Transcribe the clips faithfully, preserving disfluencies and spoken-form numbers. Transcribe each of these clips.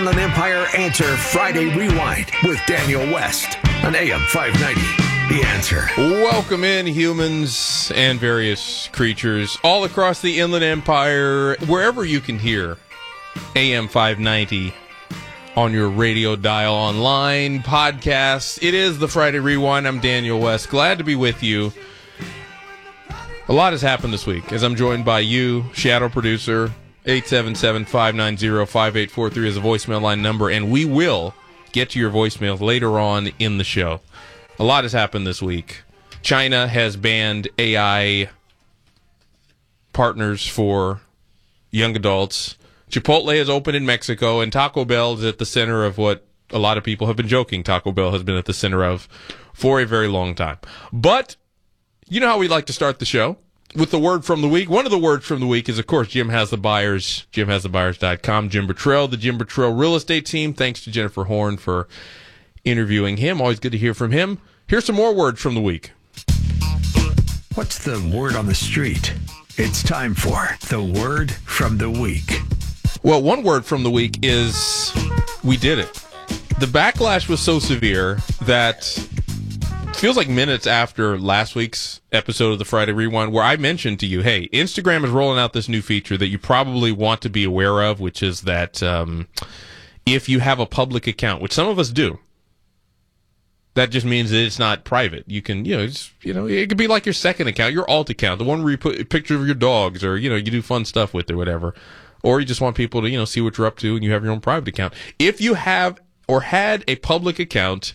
Inland Empire Answer Friday Rewind with Daniel West on A M five ninety. The Answer. Welcome in, humans and various creatures all across the Inland Empire, wherever you can hear A M five ninety on your radio dial, online, podcasts. It is the Friday Rewind. I'm Daniel West. Glad to be with you. A lot has happened this week, as I'm joined by you, Shadow Producer. eight seven seven, five nine zero, five eight four three is a voicemail line number, and we will get to your voicemails later on in the show. A lot has happened this week. China has banned A I partners for young adults. Chipotle has opened in Mexico, and Taco Bell is at the center of what a lot of people have been joking Taco Bell has been at the center of for a very long time. But you know how we like to start the show? With the word from the week. One of the words from the week is, of course, Jim Has the Buyers, jim has the buyers dot com. Jim Buttrell, the Jim Buttrell Real Estate Team. Thanks to Jennifer Horn for interviewing him. Always good to hear from him. Here's some more words from the week. What's the word on the street? It's time for the word from the week. Well, one word from the week is we did it. The backlash was so severe that it feels like minutes after last week's episode of the Friday Rewind, where I mentioned to you, hey, Instagram is rolling out this new feature that you probably want to be aware of, which is that um, if you have a public account, which some of us do, that just means that it's not private. You can, you know, it's, you know, it could be like your second account, your alt account, the one where you put a picture of your dogs, or, you know, you do fun stuff with or whatever. Or you just want people to, you know, see what you're up to, and you have your own private account. If you have or had a public account,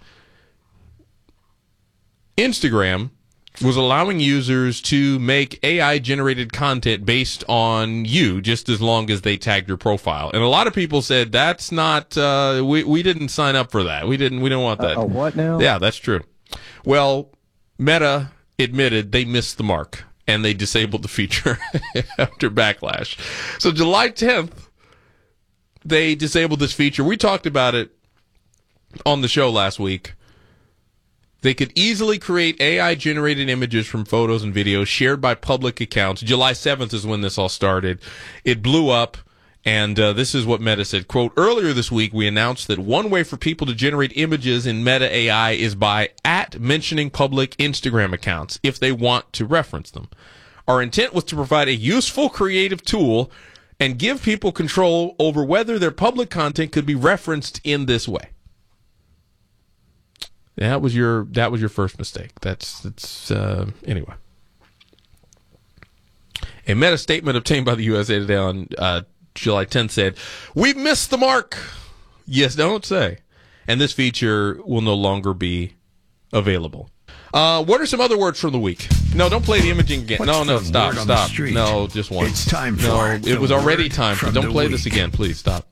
Instagram was allowing users to make A I-generated content based on you, just as long as they tagged your profile. And a lot of people said that's not. Uh, we we didn't sign up for that. We didn't. We don't want that. Uh, what now? Yeah, that's true. Well, Meta admitted they missed the mark, and they disabled the feature after backlash. So July tenth, they disabled this feature. We talked about it on the show last week. They could easily create A I-generated images from photos and videos shared by public accounts. July seventh is when this all started. It blew up, and uh, this is what Meta said. Quote, earlier this week, we announced that one way for people to generate images in Meta A I is by at mentioning public Instagram accounts if they want to reference them. Our intent was to provide a useful creative tool and give people control over whether their public content could be referenced in this way. That was your that was your first mistake. That's that's uh, anyway. A Meta statement obtained by the U S A Today on uh, July tenth said, "We've missed the mark." Yes, don't say. And this feature will no longer be available. Uh, what are some other words from the week? No, don't play the imaging again. What's no, no, the stop, word on the stop. street? No, just once. It's time for No, the it was already word time. For, from don't the play week. this again, please. Stop.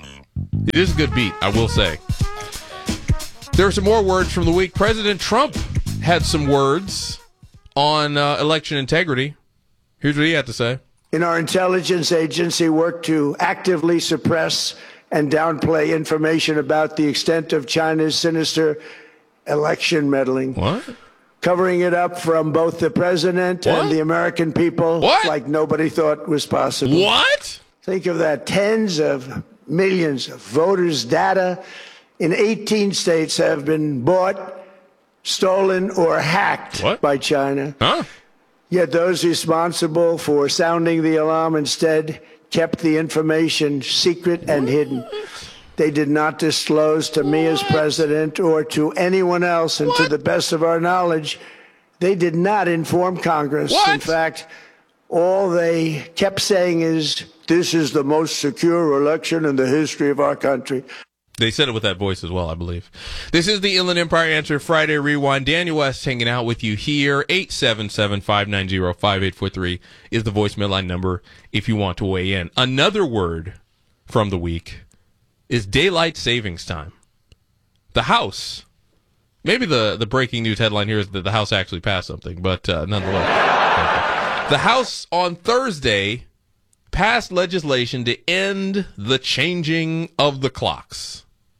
It is a good beat, I will say. There are some more words from the week. President Trump had some words on uh, election integrity. Here's what he had to say. In our intelligence agency work to actively suppress and downplay information about the extent of China's sinister election meddling. What? Covering it up from both the president What? and the American people What? like nobody thought was possible. What? Think of that. Tens of millions of voters' data in eighteen states have been bought, stolen, or hacked What? by China. Huh? Yet those responsible for sounding the alarm instead kept the information secret and hidden. They did not disclose to me as president or to anyone else, and to the best of our knowledge, they did not inform Congress. What? In fact, all they kept saying is, this is the most secure election in the history of our country. They said it with that voice as well, I believe. This is the Inland Empire Answer Friday Rewind. Daniel West hanging out with you here. eight seven seven, five nine zero, five eight four three is the voicemail line number if you want to weigh in. Another word from the week is daylight savings time. The House, maybe the, the breaking news headline here is that the House actually passed something, but uh, nonetheless. The House on Thursday passed legislation to end the changing of the clocks.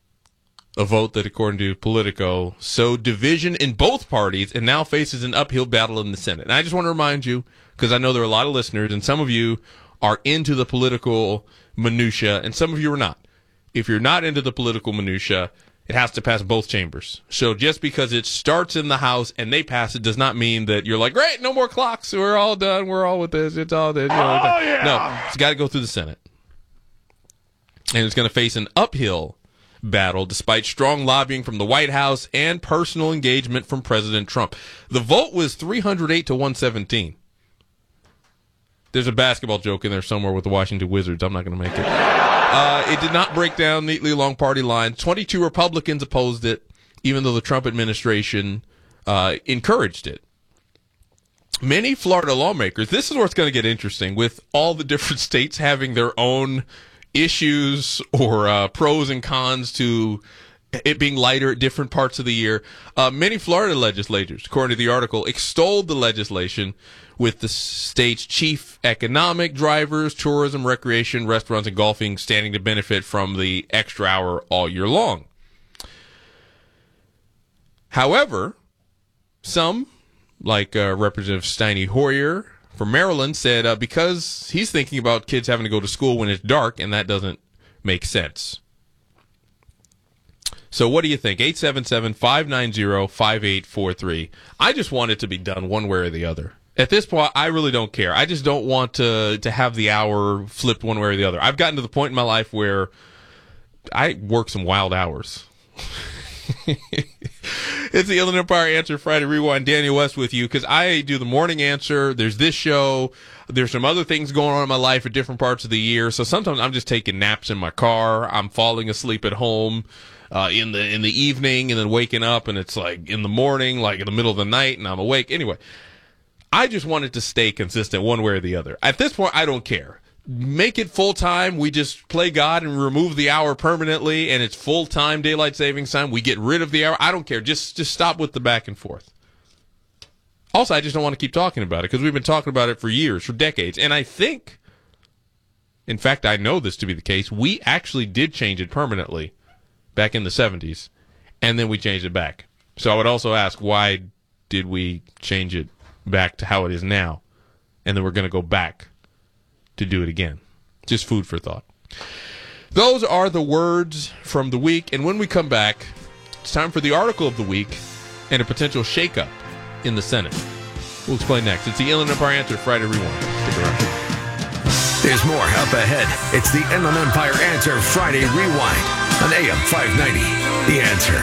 A vote that, according to Politico, sowed division in both parties and now faces an uphill battle in the Senate. And I just want to remind you, because I know there are a lot of listeners, and some of you are into the political minutia, and some of you are not. if you're not into the political minutia, it has to pass both chambers. So just because it starts in the House and they pass it does not mean that you're like, great, no more clocks. We're all done. We're all with this. It's all this. You know, Oh, yeah. No, it's got to go through the Senate. And it's going to face an uphill battle despite strong lobbying from the White House and personal engagement from President Trump. The vote was three hundred eight to one seventeen. There's a basketball joke in there somewhere with the Washington Wizards. I'm not going to make it. Uh, it did not break down neatly along party lines. twenty-two Republicans opposed it, even though the Trump administration uh, encouraged it. Many Florida lawmakers, this is where it's going to get interesting, with all the different states having their own issues or uh, pros and cons to it being lighter at different parts of the year. Uh, many Florida legislators, according to the article, extolled the legislation, with the state's chief economic drivers, tourism, recreation, restaurants, and golfing standing to benefit from the extra hour all year long. However, some, like uh, Representative Steny Hoyer from Maryland, said uh, because he's thinking about kids having to go to school when it's dark, and that doesn't make sense. So what do you think? eight seven seven, five nine zero, five eight four three. I just want it to be done one way or the other. At this point, I really don't care. I just don't want to to have the hour flipped one way or the other. I've gotten to the point in my life where I work some wild hours. It's the Inland Empire Answer Friday Rewind. Daniel West with you, because I do the morning answer. There's this show. There's some other things going on in my life at different parts of the year. So sometimes I'm just taking naps in my car. I'm falling asleep at home uh, in the in the evening, and then waking up, and it's like in the morning, like in the middle of the night, and I'm awake. Anyway, I just want it to stay consistent one way or the other. At this point, I don't care. Make it full-time. We just play God and remove the hour permanently, and it's full-time daylight savings time. We get rid of the hour. I don't care. Just just stop with the back and forth. Also, I just don't want to keep talking about it because we've been talking about it for years, for decades. And I think, in fact, I know this to be the case, we actually did change it permanently back in the seventies, and then we changed it back. So I would also ask, why did we change it back to how it is now? And then we're going to go back to do it again. Just food for thought. Those are the words from the week. And when we come back, it's time for the article of the week and a potential shakeup in the Senate. We'll explain next. It's the Inland Empire Answer Friday Rewind. Stick around. There's more up ahead. It's the Inland Empire Answer Friday Rewind on A M five ninety. The Answer.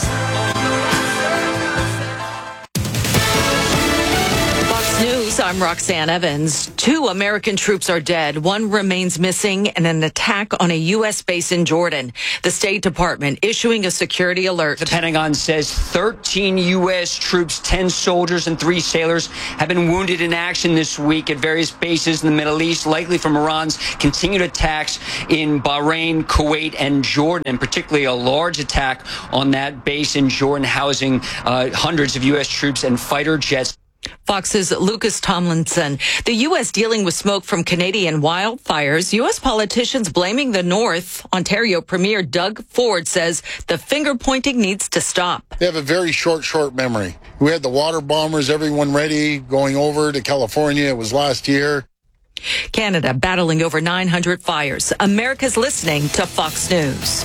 News, I'm Roxanne Evans. Two American troops are dead. One remains missing in an attack on a U S base in Jordan. The State Department issuing a security alert. The Pentagon says thirteen U S troops, ten soldiers, and three sailors have been wounded in action this week at various bases in the Middle East, likely from Iran's continued attacks in Bahrain, Kuwait, and Jordan, and particularly a large attack on that base in Jordan, housing uh, hundreds of U S troops and fighter jets. Fox's Lucas Tomlinson. The U S dealing with smoke from Canadian wildfires. U S politicians blaming the North. Ontario Premier Doug Ford says the finger pointing needs to stop. They have a very short, short memory. We had the water bombers, everyone ready, going over to California. It was last year. Canada battling over nine hundred fires. America's listening to Fox News.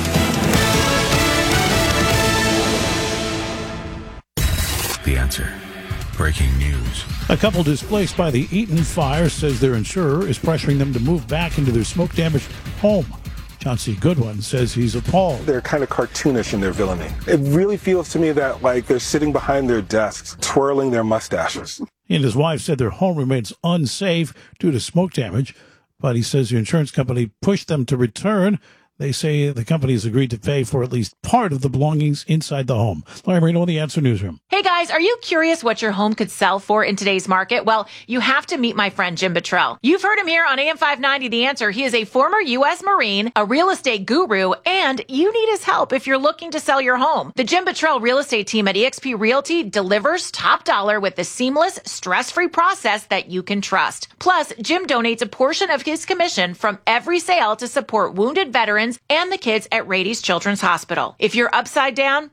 The Answer. Breaking news. A couple displaced by the Eaton fire says their insurer is pressuring them to move back into their smoke-damaged home. John C. Goodwin says he's appalled. They're kind of cartoonish in their villainy. It really feels to me that like they're sitting behind their desks, twirling their mustaches. He and his wife said their home remains unsafe due to smoke damage, but he says the insurance company pushed them to return. They say the company has agreed to pay for at least part of the belongings inside the home. Larry Marino in the Answer Newsroom. Hey guys, are you curious what your home could sell for in today's market? Well, you have to meet my friend Jim Buttrell. You've heard him here on A M five ninety The Answer. He is a former U S Marine, a real estate guru, and you need his help if you're looking to sell your home. The Jim Buttrell real estate team at eXp Realty delivers top dollar with the seamless, stress-free process that you can trust. Plus, Jim donates a portion of his commission from every sale to support wounded veterans and the kids at Rady's Children's Hospital. If you're upside down,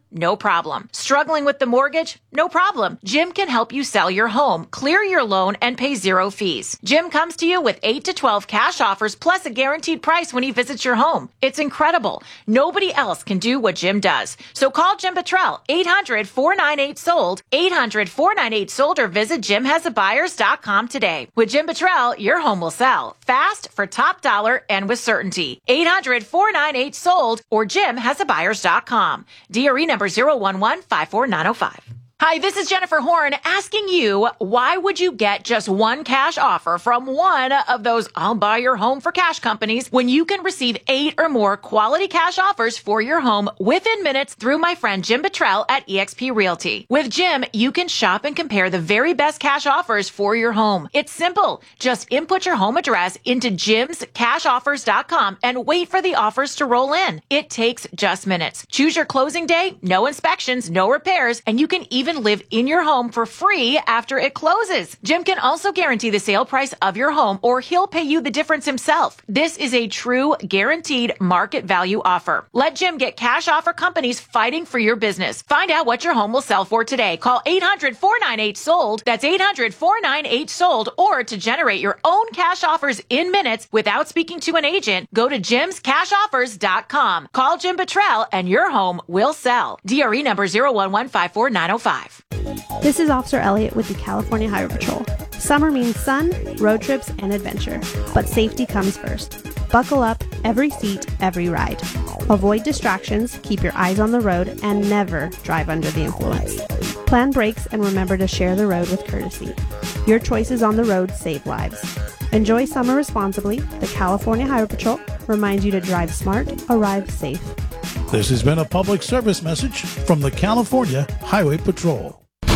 No problem. Struggling with the mortgage? No problem. Jim can help you sell your home, clear your loan, and pay zero fees. Jim comes to you with eight to twelve cash offers plus a guaranteed price when he visits your home. It's incredible. Nobody else can do what Jim does. So call Jim Petrell, eight hundred, four nine eight, sold, eight hundred, four nine eight, sold, or visit jim has a buyers dot com today. With Jim Petrell, your home will sell fast, for top dollar, and with certainty. eight hundred, four nine eight, sold, or jim has a buyers dot com. D R E number zero one one five four nine zero five. Hi, this is Jennifer Horn asking you, why would you get just one cash offer from one of those I'll buy your home for cash companies when you can receive eight or more quality cash offers for your home within minutes through my friend Jim Petrell at eXp Realty? With Jim, you can shop and compare the very best cash offers for your home. It's simple. Just input your home address into jims cash offers dot com and wait for the offers to roll in. It takes just minutes. Choose your closing day, no inspections, no repairs, and you can even live in your home for free after it closes. Jim can also guarantee the sale price of your home, or he'll pay you the difference himself. This is a true guaranteed market value offer. Let Jim get cash offer companies fighting for your business. Find out what your home will sell for today. Call eight hundred, four nine eight, sold. That's eight hundred, four nine eight, sold. Or to generate your own cash offers in minutes without speaking to an agent, go to jims cash offers dot com. Call Jim Petrell and your home will sell. D R E number zero one one five four nine zero five. This is Officer Elliott with the California Highway Patrol. Summer means sun, road trips, and adventure, but safety comes first. Buckle up, every seat, every ride. Avoid distractions, keep your eyes on the road, and never drive under the influence. Plan brakes and remember to share the road with courtesy. Your choices on the road save lives. Enjoy summer responsibly. The California Highway Patrol reminds you to drive smart, arrive safe. This has been a public service message from the California Highway Patrol.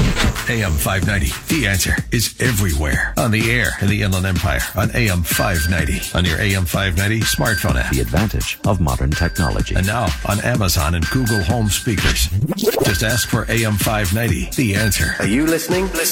A M five ninety, The Answer, is everywhere. On the air in the Inland Empire, on A M five ninety, on your A M five ninety smartphone app. The advantage of modern technology. And now on Amazon and Google Home speakers. Just ask for A M five ninety, The Answer. Are you listening? Listen.